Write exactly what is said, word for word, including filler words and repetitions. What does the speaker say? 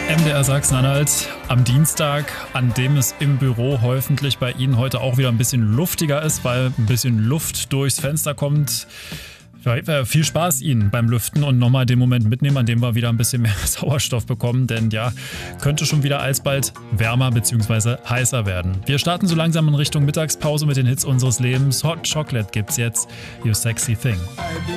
M D R Sachsen-Anhalt am Dienstag, an dem es im Büro hoffentlich bei Ihnen heute auch wieder ein bisschen luftiger ist, weil ein bisschen Luft durchs Fenster kommt. Ja, viel Spaß Ihnen beim Lüften und nochmal den Moment mitnehmen, an dem wir wieder ein bisschen mehr Sauerstoff bekommen, denn ja, könnte schon wieder alsbald wärmer bzw. heißer werden. Wir starten so langsam in Richtung Mittagspause mit den Hits unseres Lebens. Hot Chocolate gibt's jetzt, You Sexy Thing.